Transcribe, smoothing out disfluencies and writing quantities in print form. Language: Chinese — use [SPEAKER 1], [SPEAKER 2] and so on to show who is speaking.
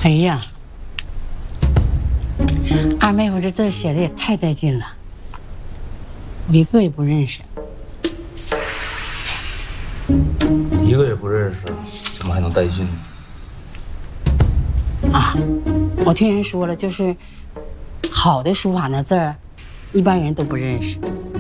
[SPEAKER 1] 哎呀，二妹夫这字写的也太带劲了，我一个也不认识。
[SPEAKER 2] 一个也不认识，怎么还能带劲呢？
[SPEAKER 1] 啊，我听人说了，就是好的书法那字儿，一般人都不认识。